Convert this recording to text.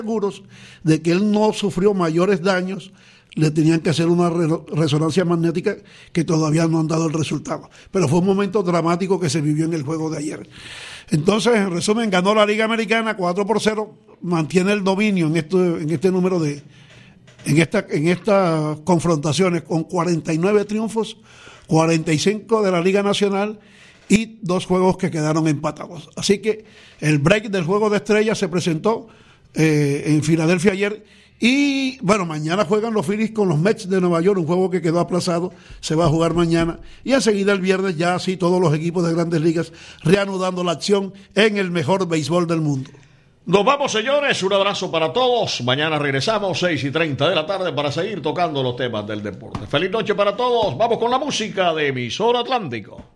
seguros de que él no sufrió mayores daños, le tenían que hacer una resonancia magnética que todavía no han dado el resultado. Pero fue un momento dramático que se vivió en el juego de ayer. Entonces, en resumen, ganó la Liga Americana 4-0, mantiene el dominio en este número de, en estas confrontaciones con 49 triunfos, 45 de la Liga Nacional y 2 juegos que quedaron empatados. Así que el break del Juego de Estrellas se presentó en Filadelfia ayer. Y bueno, mañana juegan los Phillies con los Mets de Nueva York, un juego que quedó aplazado, se va a jugar mañana. Y enseguida el viernes ya así todos los equipos de Grandes Ligas reanudando la acción en el mejor béisbol del mundo. Nos vamos, señores, un abrazo para todos. Mañana regresamos 6:30 de la tarde para seguir tocando los temas del deporte. Feliz noche para todos. Vamos con la música de Emisora Atlántico.